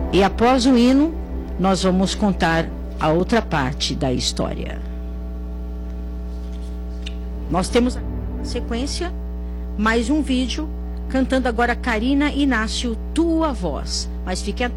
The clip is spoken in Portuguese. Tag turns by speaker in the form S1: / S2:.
S1: E após o hino, nós vamos contar a outra parte da história. Nós temos na sequência mais um vídeo cantando agora Carina Inácio, Tua Voz. Mas fique atento.